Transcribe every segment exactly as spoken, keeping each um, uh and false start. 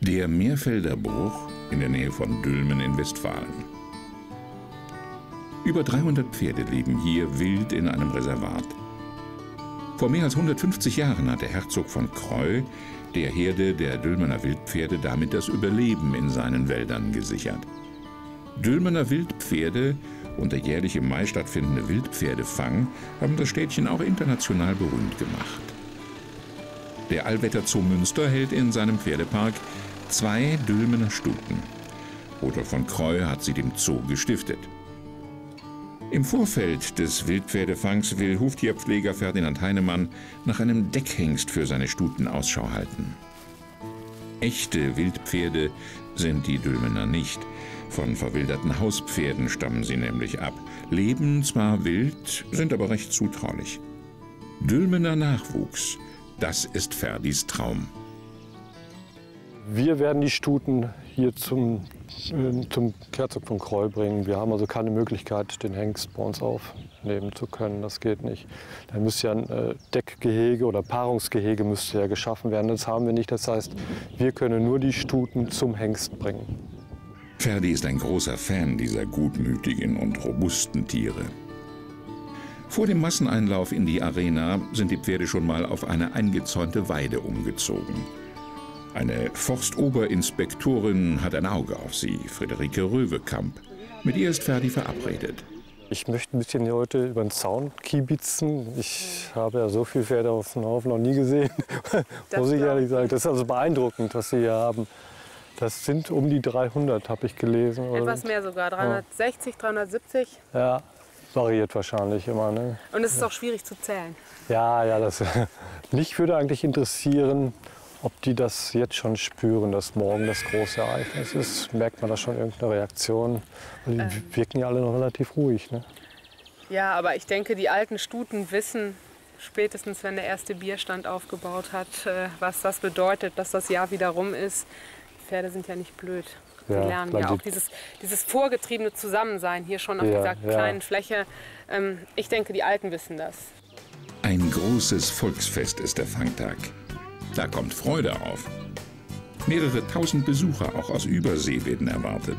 Der Meerfelder Bruch in der Nähe von Dülmen in Westfalen. Über dreihundert Pferde leben hier wild in einem Reservat. Vor mehr als hundertfünfzig Jahren hat der Herzog von Creux der Herde der Dülmener Wildpferde damit das Überleben in seinen Wäldern gesichert. Dülmener Wildpferde und der jährlich im Mai stattfindende Wildpferdefang haben das Städtchen auch international berühmt gemacht. Der Allwetter Zoo Münster hält in seinem Pferdepark zwei Dülmener Stuten. Rudolf von Creux hat sie dem Zoo gestiftet. Im Vorfeld des Wildpferdefangs will Huftierpfleger Ferdinand Heinemann nach einem Deckhengst für seine Stuten Ausschau halten. Echte Wildpferde sind die Dülmener nicht. Von verwilderten Hauspferden stammen sie nämlich ab. Leben zwar wild, sind aber recht zutraulich. Dülmener Nachwuchs, das ist Ferdis Traum. Wir werden die Stuten hier zum, äh, zum Herzog von Creux bringen. Wir haben also keine Möglichkeit, den Hengst bei uns aufnehmen zu können. Das geht nicht. Dann müsste ja ein äh, Deckgehege oder Paarungsgehege müsste ja geschaffen werden. Das haben wir nicht. Das heißt, wir können nur die Stuten zum Hengst bringen. Ferdi ist ein großer Fan dieser gutmütigen und robusten Tiere. Vor dem Masseneinlauf in die Arena sind die Pferde schon mal auf eine eingezäunte Weide umgezogen. Eine Forstoberinspektorin hat ein Auge auf sie, Friederike Röwekamp. Mit ihr ist Ferdi verabredet. Ich möchte ein bisschen heute über den Zaun kiebitzen. Ich habe ja so viele Pferde auf dem Haufen noch nie gesehen, muss ich ehrlich sagen. Das ist also beeindruckend, was Sie hier haben. Das sind um die dreihundert, habe ich gelesen. Etwas mehr sogar, dreihundertsechzig, dreihundertsiebzig. Ja, variiert wahrscheinlich immer. Ne? Und es ist auch schwierig zu zählen. Ja, ja, das, mich würde eigentlich interessieren, ob die das jetzt schon spüren, dass morgen das große Ereignis ist. Merkt man da schon irgendeine Reaktion? Die ähm. wirken ja alle noch relativ ruhig. Ne? Ja, aber ich denke, die alten Stuten wissen, spätestens wenn der erste Bierstand aufgebaut hat, was das bedeutet, dass das Jahr wieder rum ist. Pferde sind ja nicht blöd. Sie ja, lernen ja auch dieses, dieses vorgetriebene Zusammensein hier schon auf ja, dieser kleinen ja. Fläche. Ähm, ich denke, die Alten wissen das. Ein großes Volksfest ist der Fangtag. Da kommt Freude auf. Mehrere tausend Besucher, auch aus Übersee, werden erwartet.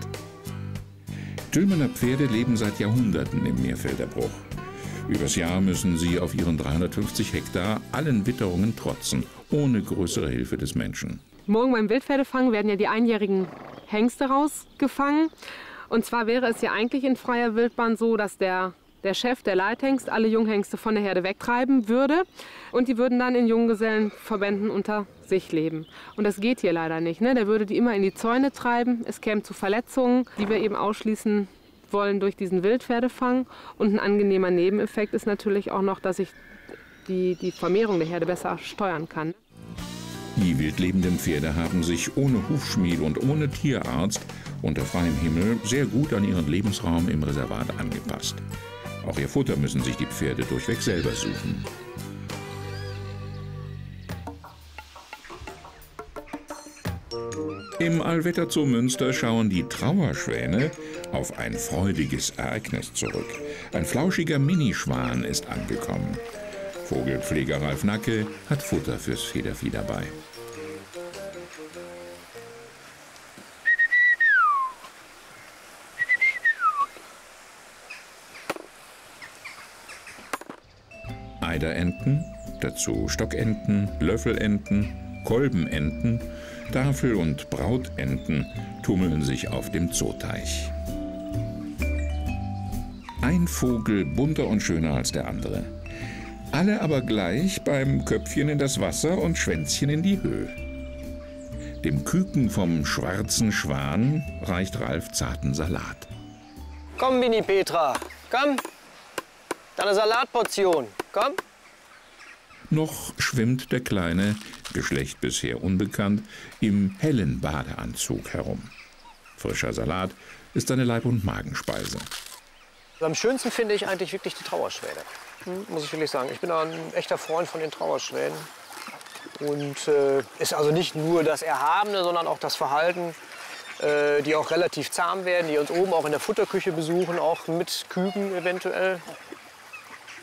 Dülmener Pferde leben seit Jahrhunderten im Meerfelder Bruch. Übers Jahr müssen sie auf ihren dreihundertfünfzig Hektar allen Witterungen trotzen, ohne größere Hilfe des Menschen. Morgen beim Wildpferdefang werden ja die einjährigen Hengste rausgefangen. Und zwar wäre es ja eigentlich in freier Wildbahn so, dass der, der Chef, der Leithengst, alle Junghengste von der Herde wegtreiben würde. Und die würden dann in Junggesellenverbänden unter sich leben. Und das geht hier leider nicht. Ne? Der würde die immer in die Zäune treiben. Es käme zu Verletzungen, die wir eben ausschließen wollen durch diesen Wildpferdefang. Und ein angenehmer Nebeneffekt ist natürlich auch noch, dass ich die, die Vermehrung der Herde besser steuern kann. Die wildlebenden Pferde haben sich ohne Hufschmied und ohne Tierarzt unter freiem Himmel sehr gut an ihren Lebensraum im Reservat angepasst. Auch ihr Futter müssen sich die Pferde durchweg selber suchen. Im Allwetter Zoo Münster schauen die Trauerschwäne auf ein freudiges Ereignis zurück. Ein flauschiger Minischwan ist angekommen. Vogelpfleger Ralf Nacke hat Futter fürs Federvieh dabei. Eiderenten, dazu Stockenten, Löffelenten, Kolbenenten, Tafel- und Brautenten tummeln sich auf dem Zooteich. Ein Vogel bunter und schöner als der andere. Alle aber gleich beim Köpfchen in das Wasser und Schwänzchen in die Höhe. Dem Küken vom schwarzen Schwan reicht Ralf zarten Salat. Komm, Mini Petra, komm. Deine Salatportion, komm. Noch schwimmt der Kleine, Geschlecht bisher unbekannt, im hellen Badeanzug herum. Frischer Salat ist seine Leib- und Magenspeise. Am schönsten finde ich eigentlich wirklich die Trauerschwäne. Muss ich wirklich sagen. Ich bin ein echter Freund von den Trauerschwänen. Und äh, ist also nicht nur das Erhabene, sondern auch das Verhalten, äh, die auch relativ zahm werden, die uns oben auch in der Futterküche besuchen, auch mit Küken eventuell.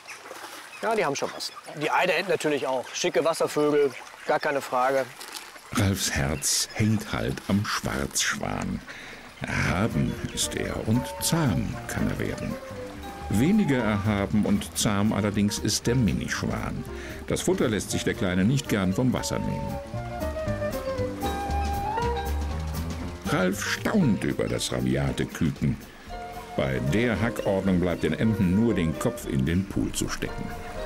Ja, die haben schon was. Die Eiderenten natürlich auch. Schicke Wasservögel, gar keine Frage. Ralfs Herz hängt halt am Schwarzschwan. Erhaben ist er und zahm kann er werden. Weniger erhaben und zahm allerdings ist der Minischwan. Das Futter lässt sich der Kleine nicht gern vom Wasser nehmen. Ralf staunt über das rabiate Küken. Bei der Hackordnung bleibt den Enten nur den Kopf in den Pool zu stecken.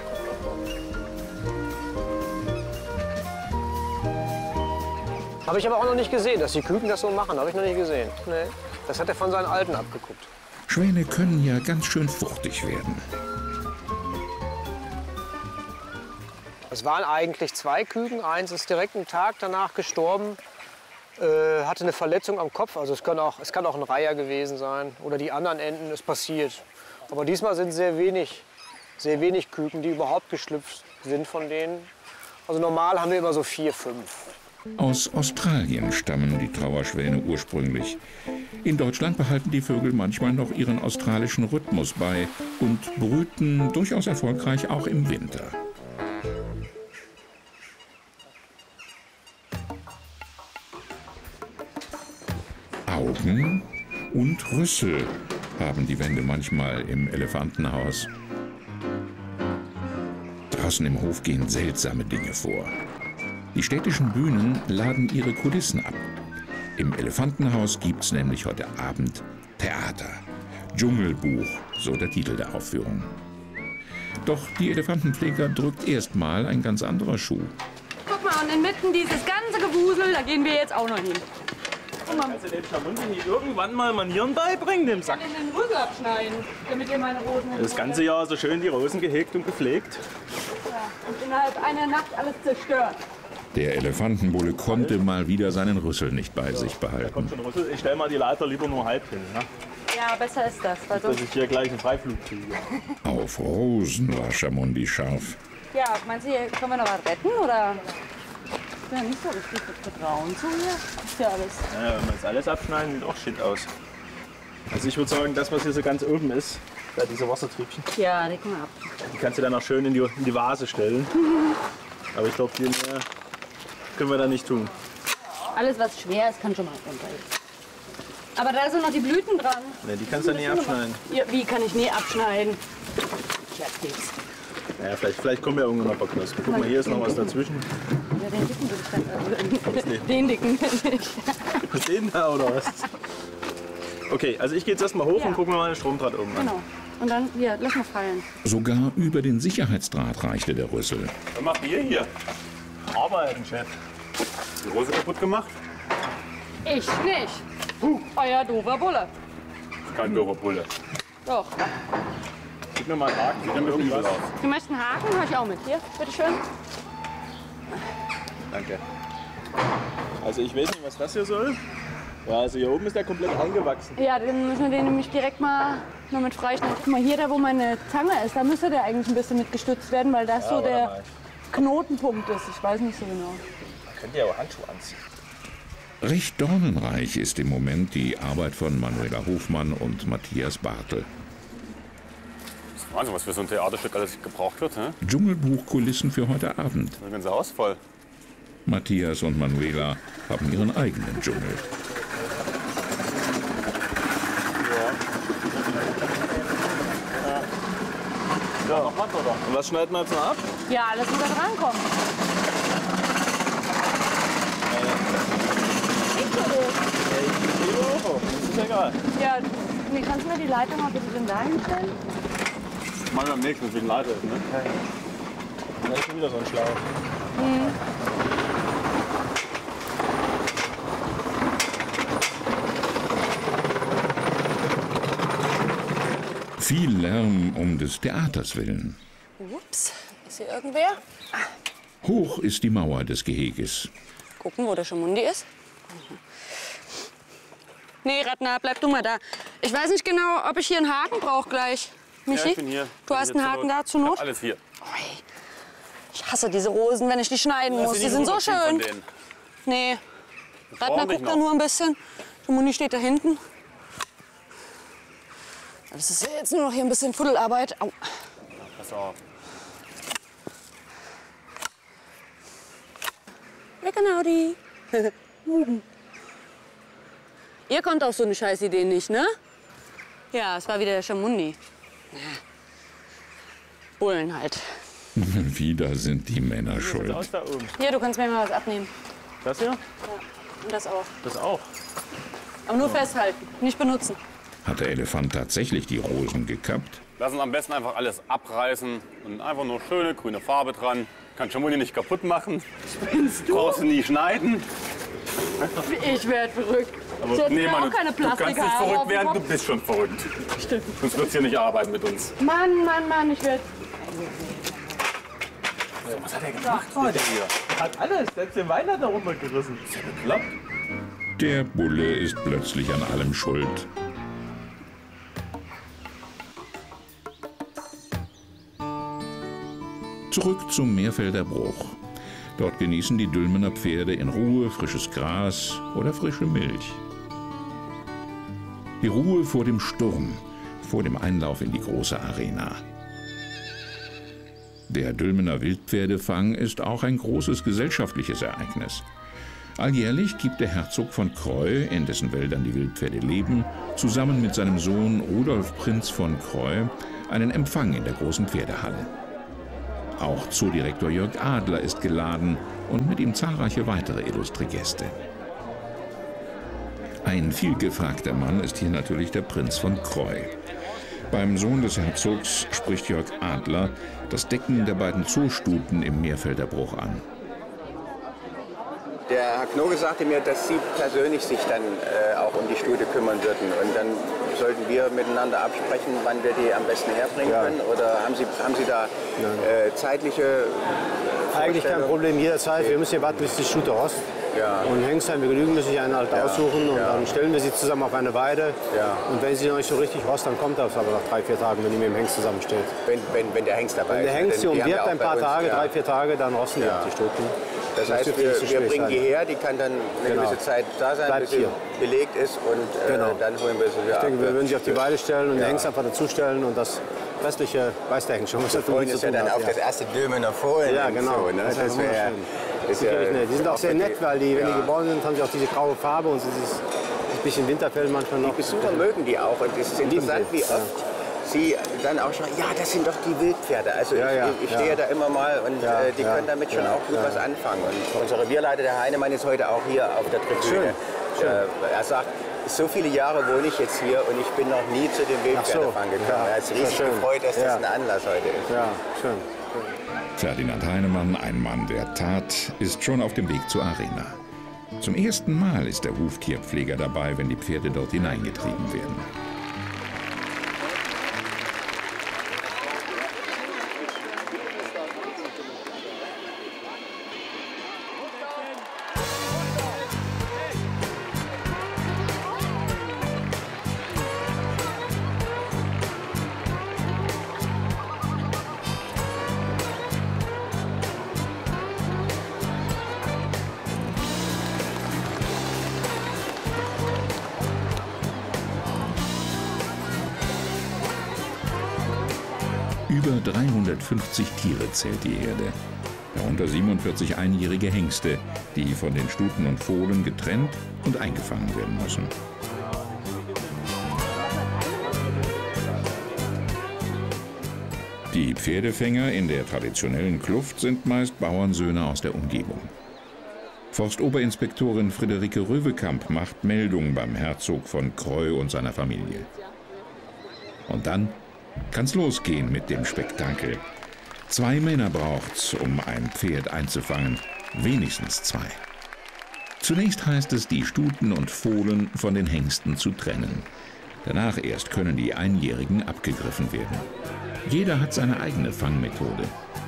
Habe ich aber auch noch nicht gesehen, dass die Küken das so machen. Habe ich noch nicht gesehen. Nee. Das hat er von seinen Alten abgeguckt. Schwäne können ja ganz schön fuchtig werden. Es waren eigentlich zwei Küken. Eins ist direkt einen Tag danach gestorben, äh, hatte eine Verletzung am Kopf. Also es kann, auch, es kann auch ein Reiher gewesen sein. Oder die anderen Enten, ist passiert. Aber diesmal sind sehr wenig, sehr wenig Küken, die überhaupt geschlüpft sind von denen. Also normal haben wir immer so vier, fünf. Aus Australien stammen die Trauerschwäne ursprünglich. In Deutschland behalten die Vögel manchmal noch ihren australischen Rhythmus bei und brüten durchaus erfolgreich auch im Winter. Augen und Rüssel haben die Wände manchmal im Elefantenhaus. Draußen im Hof gehen seltsame Dinge vor. Die städtischen Bühnen laden ihre Kulissen ab. Im Elefantenhaus gibt's nämlich heute Abend Theater. Dschungelbuch, so der Titel der Aufführung. Doch die Elefantenpfleger drückt erstmal ein ganz anderer Schuh. Guck mal, und inmitten dieses ganze Gewusel, da gehen wir jetzt auch noch hin. Kannst du dem Schamundi nicht irgendwann mal Manieren beibringen, dem Sack? Ich kann den Rüssel abschneiden, damit ihr meine Rosen... Das ganze Jahr so schön die Rosen gehegt und gepflegt. Ja, und innerhalb einer Nacht alles zerstört. Der Elefantenbulle konnte mal wieder seinen Rüssel nicht bei sich behalten. Kommt schon Rüssel. Ich stelle mal die Leiter lieber nur halb hin. Ne? Ja, besser ist das. Weil Dass ich hier gleich einen Freiflug kriege. Auf Rosen war Schamundi scharf. Ja, meinst du, hier können wir noch was retten, oder? Ich bin ja nicht so richtig mit Vertrauen zu hier. Ist ja alles. Ja, wenn wir jetzt alles abschneiden, sieht auch shit aus. Also ich würde sagen, das, was hier so ganz oben ist, da diese Wassertriebchen, Ja, die können wir ab. die kannst du dann auch schön in die, in die Vase stellen. Aber ich glaube, die mehr können wir da nicht tun. Alles, was schwer ist, kann schon mal runter. Aber da sind noch die Blüten dran. Ne, die kannst du nie abschneiden. Ja, wie kann ich nie abschneiden? Ja, geht's. Naja, vielleicht, vielleicht kommen ja irgendwann noch ein paar Knospen. Guck mal, hier ist noch was dazwischen. Ja, den dicken würde ich dann. Also, den dicken nicht. Was den da oder was? Okay, also ich gehe jetzt erstmal hoch Ja. und gucke mir mal den Stromdraht oben an. Genau. Und dann, hier, lass mal fallen. Sogar über den Sicherheitsdraht reichte der Rüssel. Was macht ihr hier? Arbeiten, Chef. Die Rose kaputt gemacht? Ich nicht. Euer doofer Bulle. Kein doofer Bulle. Doch. Gib mir mal einen Haken, gib mir irgendwas. Du möchtest einen Haken? Habe ich auch mit. Hier, bitteschön. Danke. Also ich weiß nicht, was das hier soll. Ja, also hier oben ist der komplett eingewachsen. Ja, dann müssen wir den nämlich direkt mal nur mit freischneiden. Guck mal, hier, da wo meine Zange ist, da müsste der eigentlich ein bisschen mit gestützt werden, weil das so warte der mal. Knotenpunkt ist. Ich weiß nicht so genau. Man könnte ja auch Handschuhe anziehen. Recht dornenreich ist im Moment die Arbeit von Manuela Hofmann und Matthias Bartel. Das ist Wahnsinn, was für so ein Theaterstück alles gebraucht wird. Ne? Dschungelbuchkulissen für heute Abend. Das ganze Haus voll. Matthias und Manuela haben ihren eigenen Dschungel. Ja, noch was, oder? Und was schneiden wir jetzt noch ab? Ja, alles, was da drankommt. Das ist egal. Ja, nee, kannst du mir die Leiter mal bitte denn da hinstellen? Machen wir am nächsten, wegen Leiter ist, ne? Da ist schon wieder so ein Schlauch. Viel Lärm um des Theaters willen. Ups, ist hier irgendwer? Hoch ist die Mauer des Geheges. Gucken, wo der Schamundi ist. Nee, Ratner, bleib du mal da. Ich weiß nicht genau, ob ich hier einen Haken brauche gleich. Michi? Ja, ich bin hier. Du Bin hast hier einen zur Haken Not. da zur Not? Ich hab alles hier. Ui, ich hasse diese Rosen, wenn ich die schneiden Lass muss. sie Die nicht sind so rüberziehen von schön. denen. Nee. Ratner brauchen dich guckt da noch. nur ein bisschen. Schamundi steht da hinten. Das ist ja jetzt nur noch hier ein bisschen Fuddelarbeit. Au. Pass auf. Ja, genau die. Ihr konnt auch so eine Scheißidee nicht, ne? Ja, es war wieder der Schamundi. Bullen halt. Wieder sind die Männer schuld. Aus da oben. Hier, du kannst mir mal was abnehmen. Das hier? Ja, und das auch. Das auch. Aber nur festhalten, nicht benutzen. Hat der Elefant tatsächlich die Rosen gekappt? Lass uns am besten einfach alles abreißen und einfach nur schöne grüne Farbe dran. Kann Schamundi nicht kaputt machen. Spinnst du? Brauchst du nie schneiden. Ich werd verrückt. Aber Ich hätte nee, mir Mann, auch keine du, du kannst nicht Plastikhaare auf verrückt dem werden, du Kopf. bist schon verrückt. Stimmt. Sonst würdest du hier nicht arbeiten mit uns. Mann, Mann, Mann, ich werd... Was hat er gemacht heute hier? Hat alles. Der hat den Wein da runtergerissen. Ist ja bekloppt. Der Bulle ist plötzlich an allem schuld. Zurück zum Meerfelder Bruch. Dort genießen die Dülmener Pferde in Ruhe frisches Gras oder frische Milch. Die Ruhe vor dem Sturm, vor dem Einlauf in die große Arena. Der Dülmener Wildpferdefang ist auch ein großes gesellschaftliches Ereignis. Alljährlich gibt der Herzog von Creux, in dessen Wäldern die Wildpferde leben, zusammen mit seinem Sohn Rudolf Prinz von Creux einen Empfang in der großen Pferdehalle. Auch Zoodirektor Jörg Adler ist geladen und mit ihm zahlreiche weitere illustre Gäste. Ein vielgefragter Mann ist hier natürlich der Prinz von Creux. Beim Sohn des Herzogs spricht Jörg Adler das Decken der beiden Zoostuten im Meerfelder Bruch an. Der Herr Knoge sagte mir, dass Sie persönlich sich dann äh, auch um die Stute kümmern würden. Und dann sollten wir miteinander absprechen, wann wir die am besten herbringen Ja. können. Oder haben Sie, haben Sie da äh, zeitliche Eigentlich kein Problem, jederzeit. Wir müssen hier warten, bis die Stute rost. Ja. Und Hengstein, wir genügen, müssen sich einen halt Ja. aussuchen und Ja. dann stellen wir sie zusammen auf eine Weide. Ja. Und wenn sie noch nicht so richtig rost, dann kommt das aber nach drei, vier Tagen, wenn die mit dem Hengst zusammensteht. Wenn, wenn, wenn der Hengst dabei Wenn der ist. Hengst sie Denn die haben ja umwirbt auch ein bei paar uns, Tage, ja. drei, vier Tage, dann rosten die Ja. auch die Stuten. Das heißt, dürfte wir, nicht so wir schwierig bringen die sein. her, die kann dann eine Genau. gewisse Zeit da sein, Bleibt bis sie hier. belegt ist. Und äh, Genau. dann holen wir sie wieder Ich denke, wir würden sie auf die Weide stellen und Ja. den Hengst einfach dazustellen und das Restliche weiß der Hengst schon, was er Wir freuen damit uns zu ja tun dann hat. auf das erste Dülmener Fohlen. Ja, und genau. So, ne? Das Das ist wär, wunderschön. ist Die, ja die sind auch sehr für die- nett, weil die, wenn ja. die geboren sind, haben sie auch diese graue Farbe und so dieses ein bisschen Winterfell manchmal noch. Die Besucher mögen die auch. Und es ist interessant, wie Ja. oft sie dann auch schon, ja, das sind doch die Wildpferde. Also Ja, ich, ja, ich ja. stehe da immer mal und Ja, äh, die ja, können damit schon ja, auch gut ja. was anfangen. Und unser Revierleiter, der Heinemann, ist heute auch hier auf der Tribüne. Schön, schön. Äh, er sagt, so viele Jahre wohne ich jetzt hier und ich bin noch nie zu dem Wildpferdefang gekommen. Ja, er ist sehr riesig schön. gefreut, dass Ja. das ein Anlass heute ist. Ja, schön. Ferdinand Heinemann, ein Mann der Tat, ist schon auf dem Weg zur Arena. Zum ersten Mal ist der Huftierpfleger dabei, wenn die Pferde dort hineingetrieben werden. Über dreihundertfünfzig Tiere zählt die Herde, darunter siebenundvierzig einjährige Hengste, die von den Stuten und Fohlen getrennt und eingefangen werden müssen. Die Pferdefänger in der traditionellen Kluft sind meist Bauernsöhne aus der Umgebung. Forstoberinspektorin Friederike Röwekamp macht Meldung beim Herzog von Creux und seiner Familie. Und dann kann's losgehen mit dem Spektakel. Zwei Männer braucht's, um ein Pferd einzufangen. Wenigstens zwei. Zunächst heißt es, die Stuten und Fohlen von den Hengsten zu trennen. Danach erst können die Einjährigen abgegriffen werden. Jeder hat seine eigene Fangmethode.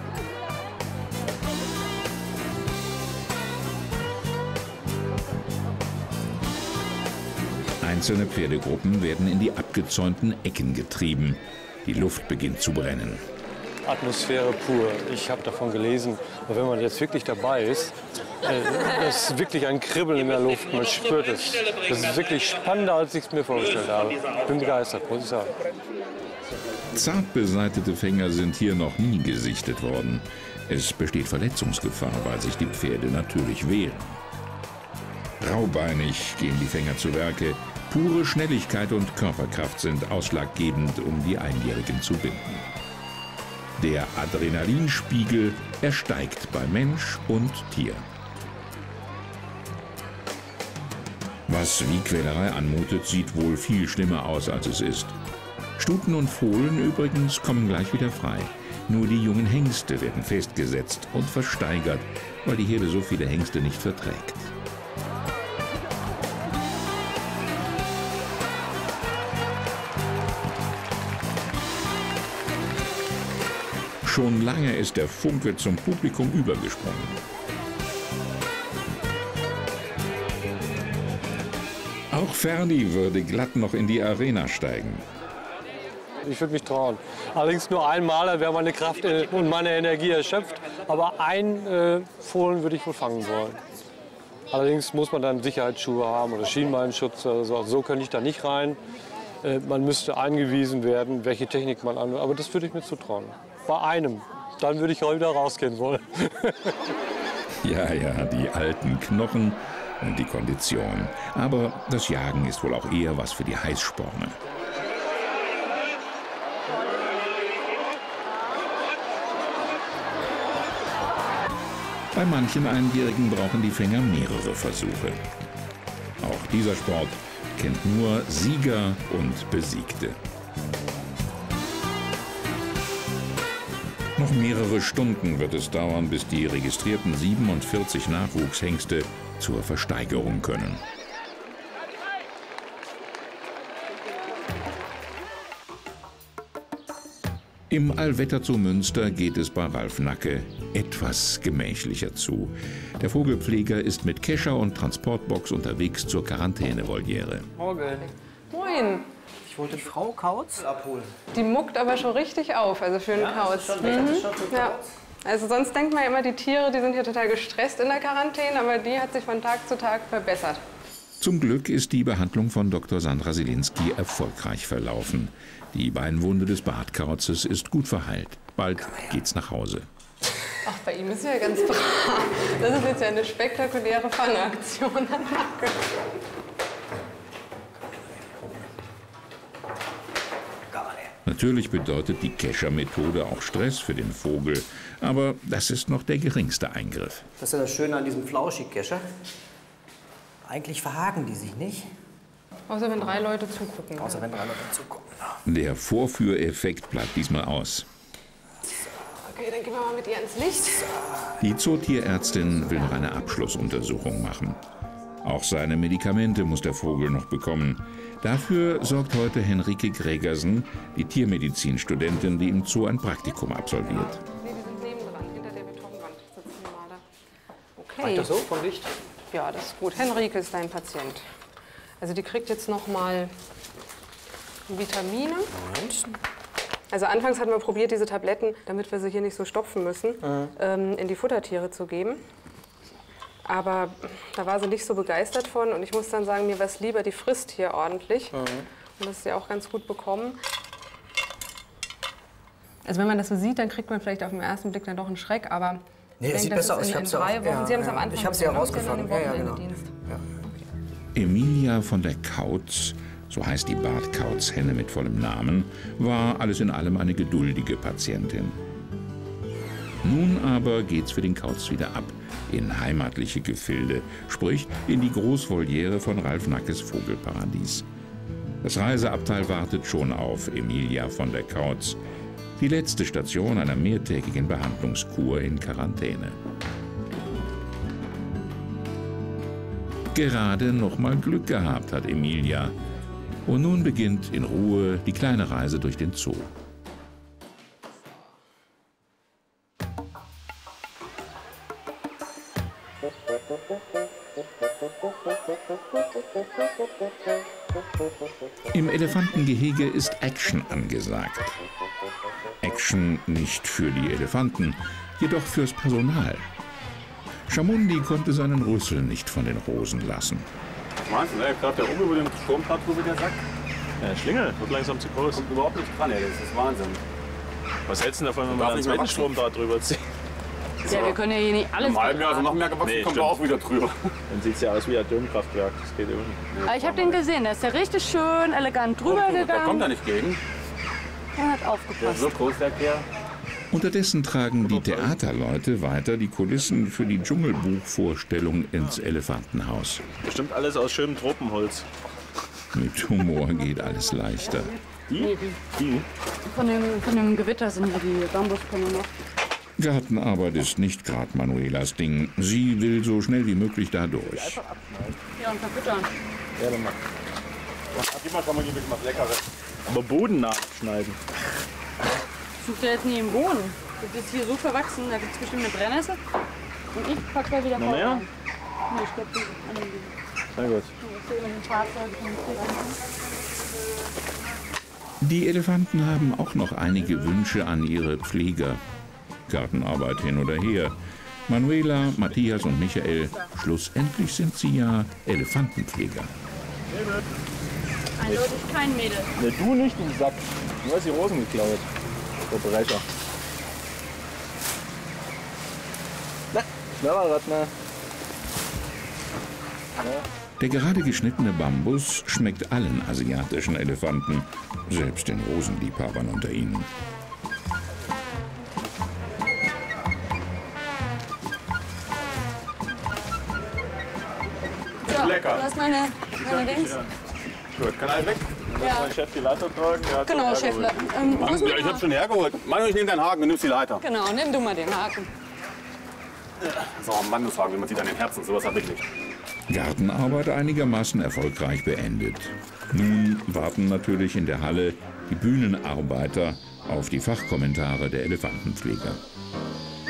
Einzelne Pferdegruppen werden in die abgezäunten Ecken getrieben. Die Luft beginnt zu brennen. Atmosphäre pur. Ich habe davon gelesen. Aber wenn man jetzt wirklich dabei ist, äh, das ist wirklich ein Kribbeln in der Luft. Man spürt es. Das ist wirklich spannender, als ich es mir vorgestellt habe. Ich bin begeistert, muss ich sagen. Zart beseitete Fänger sind hier noch nie gesichtet worden. Es besteht Verletzungsgefahr, weil sich die Pferde natürlich wehren. Raubeinig gehen die Fänger zu Werke. Pure Schnelligkeit und Körperkraft sind ausschlaggebend, um die Einjährigen zu binden. Der Adrenalinspiegel ersteigt bei Mensch und Tier. Was wie Quälerei anmutet, sieht wohl viel schlimmer aus, als es ist. Stuten und Fohlen übrigens kommen gleich wieder frei. Nur die jungen Hengste werden festgesetzt und versteigert, weil die Herde so viele Hengste nicht verträgt. Schon lange ist der Funke zum Publikum übergesprungen. Auch Ferdi würde glatt noch in die Arena steigen. Ich würde mich trauen. Allerdings nur einmal, dann wäre meine Kraft und meine Energie erschöpft. Aber einen äh, Fohlen würde ich wohl fangen wollen. Allerdings muss man dann Sicherheitsschuhe haben oder Schienbeinschutz oder so. Also so könnte ich da nicht rein. Äh, man müsste eingewiesen werden, welche Technik man anwendet. Aber das würde ich mir zutrauen. Bei einem. Dann würde ich auch wieder rausgehen wollen. Ja, ja, die alten Knochen und die Kondition. Aber das Jagen ist wohl auch eher was für die Heißsporne. Bei manchen Einjährigen brauchen die Fänger mehrere Versuche. Auch dieser Sport kennt nur Sieger und Besiegte. Noch mehrere Stunden wird es dauern, bis die registrierten siebenundvierzig Nachwuchshengste zur Versteigerung können. Im Allwetter zu Münster geht es bei Ralf Nacke etwas gemächlicher zu. Der Vogelpfleger ist mit Kescher und Transportbox unterwegs zur Quarantänevoliere. Morgen. Moin. Ich wollte Frau Kautz abholen. Die muckt aber schon richtig auf, also für einen Ja, Kauz. ist das schon, mhm. ist das schon Ja. Also sonst denkt man ja immer, die Tiere, die sind hier total gestresst in der Quarantäne, aber die hat sich von Tag zu Tag verbessert. Zum Glück ist die Behandlung von Doktor Sandra Selinski erfolgreich verlaufen. Die Beinwunde des Bartkauzes ist gut verheilt. Bald geht's nach Hause. Ach, bei ihm ist ja ganz brav. Das ist jetzt ja eine spektakuläre Fangaktion. Natürlich bedeutet die Kescher-Methode auch Stress für den Vogel. Aber das ist noch der geringste Eingriff. Das ist ja das Schöne an diesem Flauschig-Kescher. Eigentlich verhaken die sich nicht. Außer wenn drei Leute zugucken. Außer wenn drei Leute zugucken. Der Vorführeffekt bleibt diesmal aus. Okay, dann gehen wir mal mit ihr ins Licht. Die Zootierärztin will noch eine Abschlussuntersuchung machen. Auch seine Medikamente muss der Vogel noch bekommen. Dafür sorgt heute Henrike Gregersen, die Tiermedizinstudentin, die im Zoo ein Praktikum absolviert. Nee, die sind nebendran, hinter der Betonwand sitzen die mal da. Okay. Reicht das so vom Licht? Ja, das ist gut. Henrike ist dein Patient. Also die kriegt jetzt noch mal Vitamine. Moment. Also anfangs hatten wir probiert, diese Tabletten, damit wir sie hier nicht so stopfen müssen, mhm. ähm, in die Futtertiere zu geben. Aber da war sie nicht so begeistert von und ich muss dann sagen, mir wäre es lieber, die frisst hier ordentlich. Mhm. Und das ist ja auch ganz gut bekommen. Also wenn man das so sieht, dann kriegt man vielleicht auf den ersten Blick dann doch einen Schreck, aber nee, das sieht besser aus. In, in drei Wochen. Ja, Sie haben es am Anfang. Ich habe sie ja rausgefangen. Ja, ja, genau. Ja. Emilia von der Kautz, so heißt die Bartkauzhenne mit vollem Namen, war alles in allem eine geduldige Patientin. Nun aber geht's für den Kauz wieder ab in heimatliche Gefilde, sprich in die Großvoliere von Ralf Nackes Vogelparadies. Das Reiseabteil wartet schon auf Emilia von der Kautz, die letzte Station einer mehrtägigen Behandlungskur in Quarantäne. Gerade noch mal Glück gehabt hat Emilia. Und nun beginnt in Ruhe die kleine Reise durch den Zoo. Im Elefantengehege ist Action angesagt. Action nicht für die Elefanten, jedoch fürs Personal. Schamundi konnte seinen Rüssel nicht von den Rosen lassen. Wahnsinn, ey, gerade der oben über dem Sturm gerade drüber der Sack. Ja, Schlingel wird langsam zu groß. Kommt überhaupt nicht dran, ey, das ist Wahnsinn. Was hältst du davon, wenn man einen zweiten Strom da drüber zieht? Ja, wir können ja hier nicht alles. Im halben Jahr, also noch mehr gewachsen, Nee, kommt stimmt. er auch wieder drüber. Dann sieht es ja aus wie ein Atomkraftwerk. Das geht irgendwie. Aber ich habe den gesehen, der ist ja richtig schön elegant drüber Da kommt gegangen er nicht gegen. und hat Der ist aufgepasst. so groß, der Kerl. Unterdessen tragen die Theaterleute weiter die Kulissen für die Dschungelbuchvorstellung ins Elefantenhaus. Bestimmt alles aus schönem Tropenholz. Mit Humor geht alles leichter. Die? Die? Von dem, von dem Gewitter sind hier die Bambusstämme noch. Gartenarbeit ist nicht gerade Manuelas Ding. Sie will so schnell wie möglich da durch. Ja, und verfüttern. Ja, dann mach. Gib mal, kann man hier ein bisschen was Leckeres. Aber Boden nachschneiden. Sucht er jetzt nie im Boden. Das ist hier so verwachsen, da gibt es bestimmt eine Brennnessel. Und ich pack da wieder Noch voll mehr? rein. Nee, ich glaube, die anderen liegen. Sehr gut. Ich sehe mit dem Fahrzeug von hier rein. Die Elefanten haben auch noch einige Wünsche an ihre Pfleger. Gartenarbeit hin oder her. Manuela, Matthias und Michael, schlussendlich sind sie ja Elefantenpfleger. Eindeutig kein Mädel. Ne, du nicht, du Sack. Du hast die Rosen geklaut. Der Brecher. Na, schneller, Ratner. Der gerade geschnittene Bambus schmeckt allen asiatischen Elefanten, selbst den Rosenliebhabern unter ihnen. So, Lecker. das ist meine, meine Dings. Gut, kann alles weg? Ja. Mein Chef die Leiter tragen. Der hat Genau, so Chef. Ärger Ähm, wo ist Ja, mein ich hab Haken? schon hergeholt. Manu, ich nehme deinen Haken, du nimmst die Leiter. Genau, nimm du mal den Haken. So, ein Manneshaken, wie man sieht an den Herzen, sowas hab ich nicht. Gartenarbeit einigermaßen erfolgreich beendet. Nun warten natürlich in der Halle die Bühnenarbeiter auf die Fachkommentare der Elefantenpfleger.